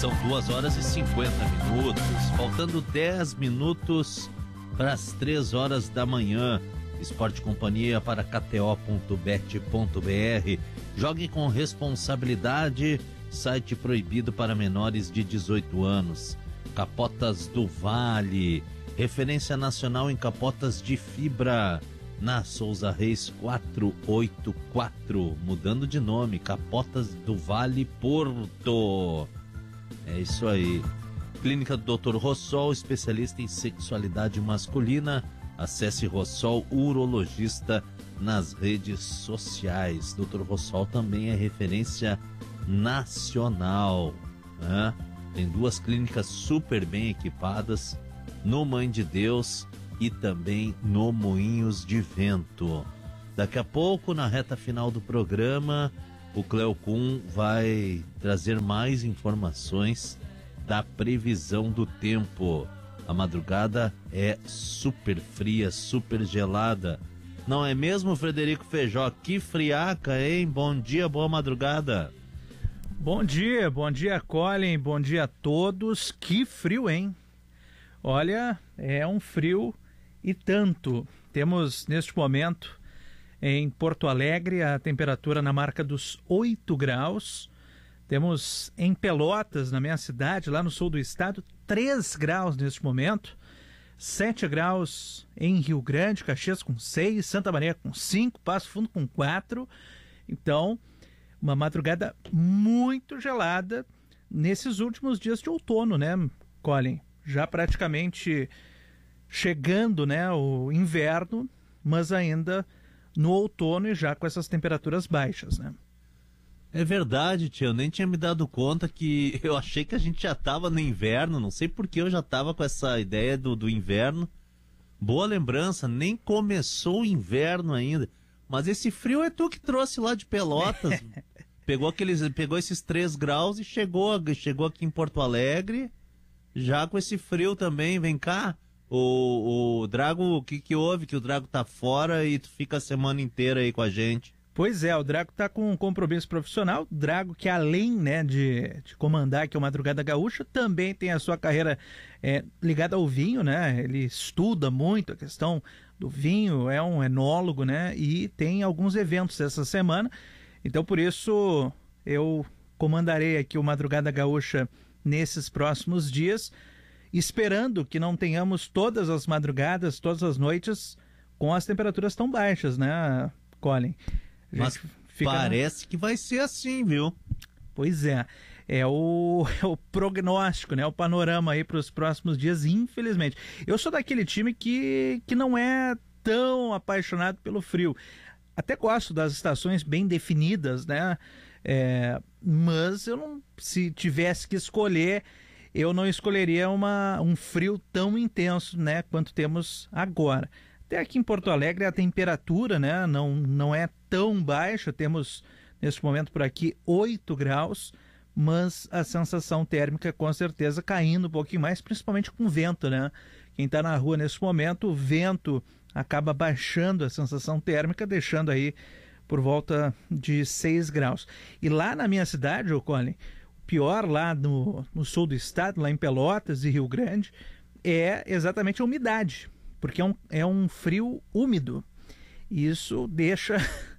São 2h50, faltando 10 minutos para as 3 horas da manhã. Esporte Companhia para KTO.bet.br. Jogue com responsabilidade. Site proibido para menores de 18 anos. Capotas do Vale, referência nacional em capotas de fibra, na Souza Reis 484, mudando de nome, Capotas do Vale Porto. É isso aí. Clínica do Dr. Rossol, especialista em sexualidade masculina. Acesse Rossol Urologista nas redes sociais. Dr. Rossol também é referência nacional, né? Tem 2 clínicas super bem equipadas no Mãe de Deus e também no Moinhos de Vento. Daqui a pouco, na reta final do programa, o Cleocum vai trazer mais informações da previsão do tempo. A madrugada é super fria, super gelada. Não é mesmo, Frederico Feijó? Que friaca, hein? Bom dia, boa madrugada. Bom dia, Colin, bom dia a todos. Que frio, hein? Olha, é um frio e tanto. Temos neste momento em Porto Alegre a temperatura na marca dos 8 graus. Temos em Pelotas, na minha cidade, lá no sul do estado, 3 graus neste momento. 7 graus em Rio Grande, Caxias com 6, Santa Maria com 5, Passo Fundo com 4. Então, uma madrugada muito gelada nesses últimos dias de outono, né, Colin? Já praticamente chegando, né, o inverno, mas ainda no outono e já com essas temperaturas baixas, né? É verdade, tia, eu nem tinha me dado conta que eu achei que a gente já estava no inverno, não sei por que eu já estava com essa ideia do inverno. Boa lembrança, nem começou o inverno ainda. Mas esse frio é tu que trouxe lá de Pelotas. Pegou esses 3 graus e chegou aqui em Porto Alegre, já com esse frio também. Vem cá, o Drago, o que houve? Que o Drago tá fora e tu fica a semana inteira aí com a gente. Pois é, o Drago tá com um compromisso profissional. Drago que além, né, de comandar aqui o Madrugada Gaúcha, também tem a sua carreira ligada ao vinho, né? Ele estuda muito a questão do vinho, é um enólogo, né? E tem alguns eventos essa semana. Então, por isso, eu comandarei aqui o Madrugada Gaúcha nesses próximos dias, esperando que não tenhamos todas as madrugadas, todas as noites com as temperaturas tão baixas, né, Colin? Mas parece que vai ser assim, viu? Pois é, é o prognóstico, né? O panorama aí para os próximos dias, infelizmente. Eu sou daquele time que não é tão apaixonado pelo frio. Até gosto das estações bem definidas, né? Mas eu não, se tivesse que escolher, eu não escolheria um frio tão intenso, né? Quanto temos agora. Até aqui em Porto Alegre a temperatura, né, não é tão baixa, temos neste momento por aqui 8 graus, mas a sensação térmica com certeza caindo um pouquinho mais, principalmente com vento, né? Quem está na rua nesse momento, o vento acaba baixando a sensação térmica, deixando aí por volta de 6 graus. E lá na minha cidade, Colin, o pior lá no sul do estado, lá em Pelotas e Rio Grande, é exatamente a umidade. Porque é um frio úmido. E isso deixa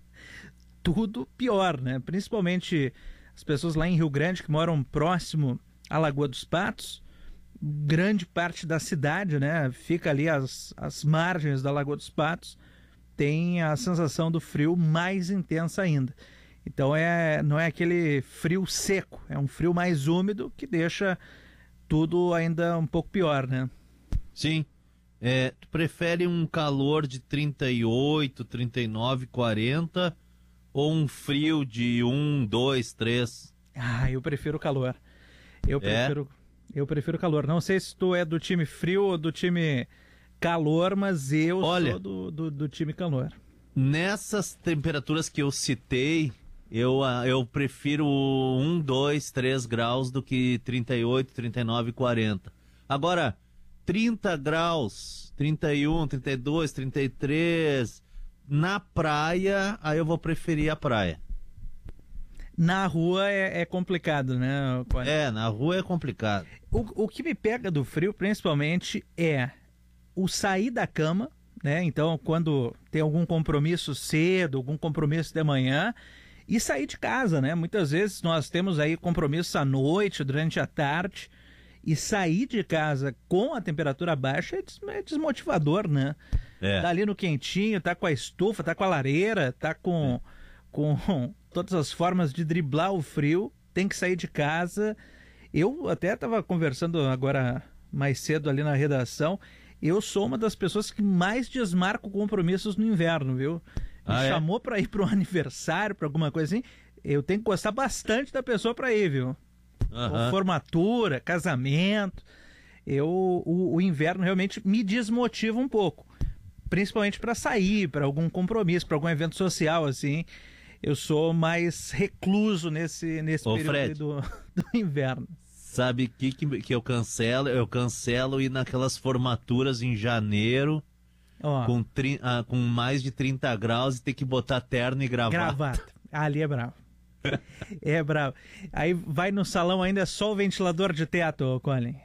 tudo pior, né? Principalmente as pessoas lá em Rio Grande que moram próximo à Lagoa dos Patos. Grande parte da cidade, né? Fica ali as margens da Lagoa dos Patos. Tem a sensação do frio mais intensa ainda. Então não é aquele frio seco. É um frio mais úmido que deixa tudo ainda um pouco pior, né? Sim. Tu prefere um calor de 38, 39, 40 ou um frio de 1, 2, 3? Eu prefiro o calor. Eu prefiro o calor. Não sei se tu é do time frio ou do time calor, mas eu sou do time calor. Nessas temperaturas que eu citei, eu prefiro 1, 2, 3 graus do que 38, 39, 40. Agora, 30 graus, 31, 32, 33, na praia, aí eu vou preferir a praia. Na rua é complicado, né? Na rua é complicado. O que me pega do frio, principalmente, é o sair da cama, né? Então, quando tem algum compromisso cedo, algum compromisso de manhã, e sair de casa, né? Muitas vezes nós temos aí compromissos à noite, durante a tarde, e sair de casa com a temperatura baixa é desmotivador, né? Tá ali no quentinho, tá com a estufa, tá com a lareira, tá com todas as formas de driblar o frio, tem que sair de casa. Eu até estava conversando agora mais cedo ali na redação, eu sou uma das pessoas que mais desmarco compromissos no inverno, viu? Me chamou para ir para um aniversário, para alguma coisa assim, eu tenho que gostar bastante da pessoa para ir, viu? Formatura, casamento, o inverno realmente me desmotiva um pouco, principalmente para sair, para algum compromisso, para algum evento social, assim. Eu sou mais recluso nesse período do inverno. Sabe que eu cancelo? Eu cancelo ir naquelas formaturas em janeiro, com mais de 30 graus e ter que botar terno e gravata. Ali é bravo. É bravo. Aí vai no salão ainda é só o ventilador de teto, Colin.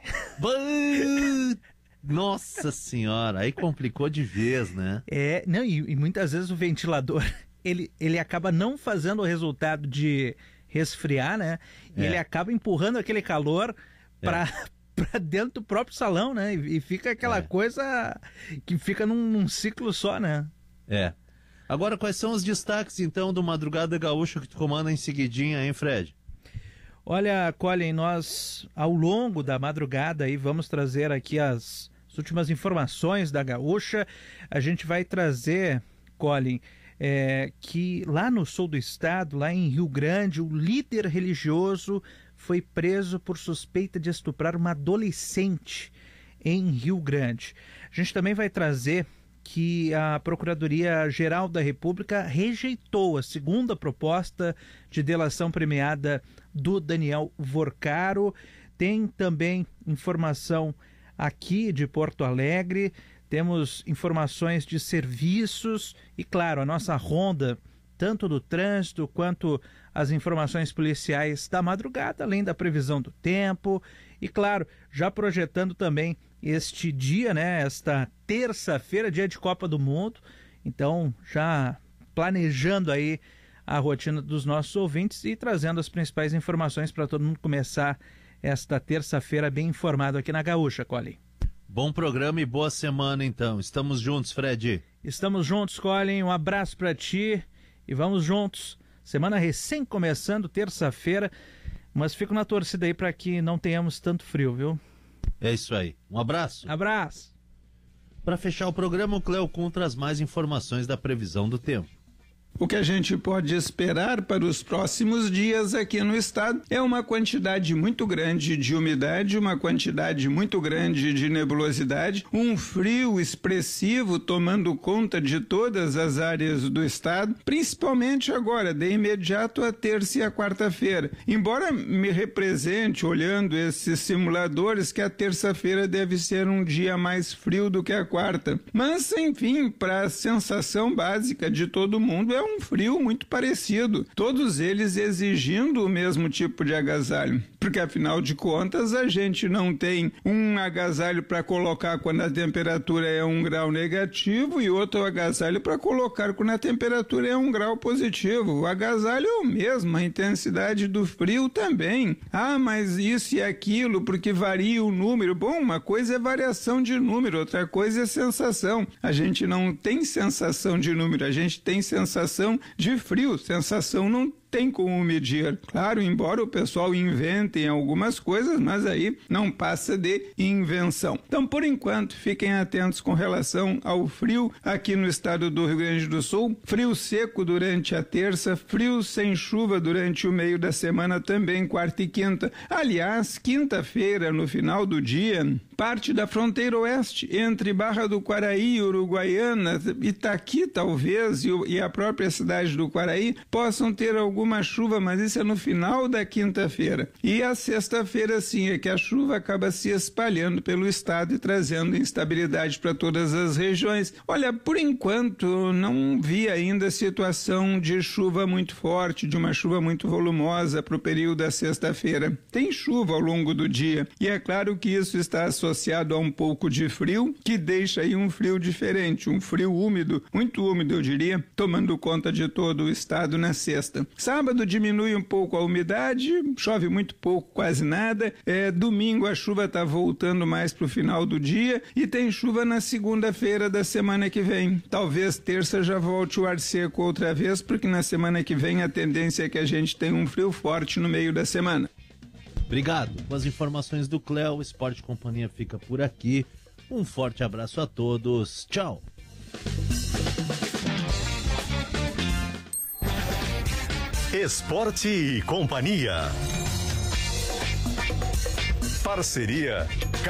Nossa senhora, aí complicou de vez, né? Não, e muitas vezes o ventilador... Ele acaba não fazendo o resultado de resfriar, né? E ele acaba empurrando aquele calor para dentro do próprio salão, né? E fica aquela coisa que fica num ciclo só, né? Agora, quais são os destaques, então, do Madrugada Gaúcha que tu comanda em seguidinha, hein, Fred? Olha, Colin, nós, ao longo da madrugada, aí, vamos trazer aqui as últimas informações da Gaúcha. A gente vai trazer, Colin... que lá no sul do estado, lá em Rio Grande, o líder religioso foi preso por suspeita de estuprar uma adolescente em Rio Grande. A gente também vai trazer que a Procuradoria-Geral da República rejeitou a segunda proposta de delação premiada do Daniel Vorcaro. Tem também informação aqui de Porto Alegre. Temos informações de serviços e, claro, a nossa ronda, tanto do trânsito quanto as informações policiais da madrugada, além da previsão do tempo. E, claro, já projetando também este dia, né, esta terça-feira, dia de Copa do Mundo. Então, já planejando aí a rotina dos nossos ouvintes e trazendo as principais informações para todo mundo começar esta terça-feira bem informado aqui na Gaúcha, Colin. Bom programa e boa semana, então. Estamos juntos, Fred. Estamos juntos, Colin. Um abraço para ti e vamos juntos. Semana recém começando, terça-feira, mas fico na torcida aí para que não tenhamos tanto frio, viu? É isso aí. Um abraço. Abraço. Para fechar o programa, o Cleocum traz mais informações da previsão do tempo. O que a gente pode esperar para os próximos dias aqui no estado é uma quantidade muito grande de umidade, uma quantidade muito grande de nebulosidade, um frio expressivo tomando conta de todas as áreas do estado, principalmente agora, de imediato a terça e a quarta-feira. Embora me represente, olhando esses simuladores, que a terça-feira deve ser um dia mais frio do que a quarta. Mas, enfim, para a sensação básica de todo mundo, é um frio muito parecido, todos eles exigindo o mesmo tipo de agasalho, porque afinal de contas a gente não tem um agasalho para colocar quando a temperatura é 1 grau negativo e outro agasalho para colocar quando a temperatura é 1 grau positivo. O agasalho é o mesmo, a intensidade do frio também. Mas isso e aquilo porque varia o número. Bom, uma coisa é variação de número, outra coisa é sensação. A gente não tem sensação de número, a gente tem sensação de frio, sensação não tem como medir. Claro, embora o pessoal invente algumas coisas, mas aí não passa de invenção. Então, por enquanto, fiquem atentos com relação ao frio aqui no estado do Rio Grande do Sul. Frio seco durante a terça, frio sem chuva durante o meio da semana também, quarta e quinta. Aliás, quinta-feira, no final do dia, parte da fronteira oeste, entre Barra do Quaraí, Uruguaiana, Itaqui talvez, e a própria cidade do Quaraí, possam ter algum alguma chuva, mas isso é no final da quinta-feira. E a sexta-feira, sim, é que a chuva acaba se espalhando pelo estado e trazendo instabilidade para todas as regiões. Olha, por enquanto, não vi ainda situação de chuva muito forte, de uma chuva muito volumosa para o período da sexta-feira. Tem chuva ao longo do dia e é claro que isso está associado a um pouco de frio, que deixa aí um frio diferente, um frio úmido, muito úmido eu diria, tomando conta de todo o estado na sexta. Sábado diminui um pouco a umidade, chove muito pouco, quase nada. Domingo a chuva está voltando mais para o final do dia e tem chuva na segunda-feira da semana que vem. Talvez terça já volte o ar seco outra vez, porque na semana que vem a tendência é que a gente tenha um frio forte no meio da semana. Obrigado. Com as informações do Cléo, o Esporte Companhia fica por aqui. Um forte abraço a todos. Tchau. Esporte e Companhia. Parceria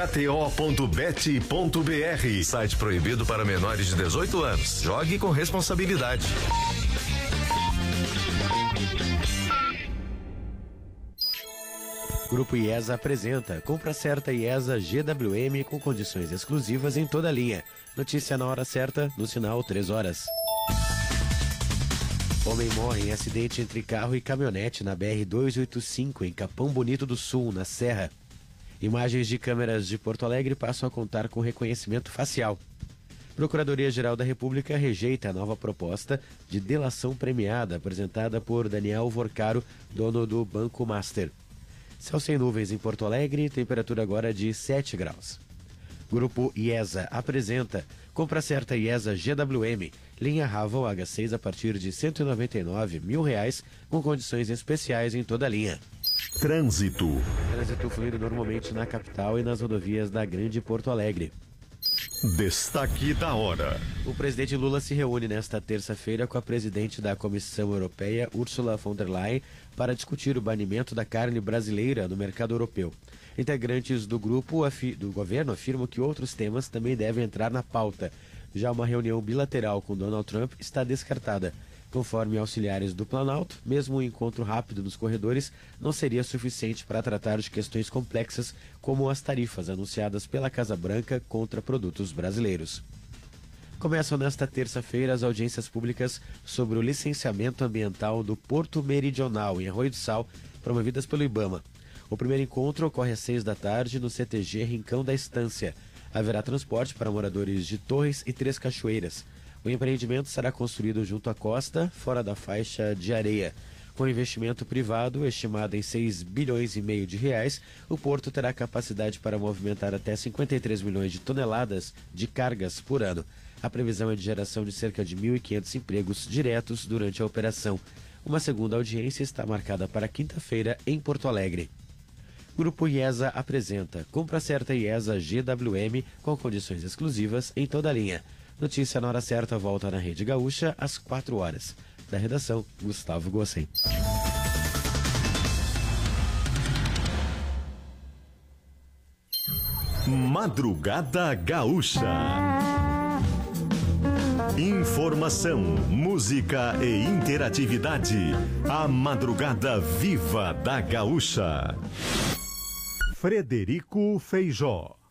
KTO.bet.br. Site proibido para menores de 18 anos. Jogue com responsabilidade. Grupo IESA apresenta Compra Certa IESA GWM com condições exclusivas em toda a linha. Notícia na hora certa, no sinal 3 horas. Homem morre em acidente entre carro e caminhonete na BR-285 em Capão Bonito do Sul, na Serra. Imagens de câmeras de Porto Alegre passam a contar com reconhecimento facial. Procuradoria-Geral da República rejeita a nova proposta de delação premiada apresentada por Daniel Vorcaro, dono do Banco Master. Céu sem nuvens em Porto Alegre, temperatura agora de 7 graus. Grupo IESA apresenta Compra Certa IESA GWM, linha Raval H6 a partir de R$ 199.000, com condições especiais em toda a linha. Trânsito. Trânsito fluindo normalmente na capital e nas rodovias da Grande Porto Alegre. Destaque da hora. O presidente Lula se reúne nesta terça-feira com a presidente da Comissão Europeia, Ursula von der Leyen, para discutir o banimento da carne brasileira no mercado europeu. Integrantes do grupo do governo afirmam que outros temas também devem entrar na pauta. Já uma reunião bilateral com Donald Trump está descartada. Conforme auxiliares do Planalto, mesmo um encontro rápido nos corredores não seria suficiente para tratar de questões complexas como as tarifas anunciadas pela Casa Branca contra produtos brasileiros. Começam nesta terça-feira as audiências públicas sobre o licenciamento ambiental do Porto Meridional, em Arroio do Sal, promovidas pelo IBAMA. O primeiro encontro ocorre às 6 da tarde no CTG Rincão da Estância. Haverá transporte para moradores de Torres e Três Cachoeiras. O empreendimento será construído junto à costa, fora da faixa de areia. Com investimento privado estimado em 6,5 bilhões de reais, o porto terá capacidade para movimentar até 53 milhões de toneladas de cargas por ano. A previsão é de geração de cerca de 1.500 empregos diretos durante a operação. Uma segunda audiência está marcada para quinta-feira em Porto Alegre. Grupo IESA apresenta Compra Certa IESA GWM com condições exclusivas em toda a linha. Notícia na hora certa volta na Rede Gaúcha às 4 horas. Da redação, Gustavo Gossen. Madrugada Gaúcha. Informação, música e interatividade. A Madrugada Viva da Gaúcha. Frederico Feijó.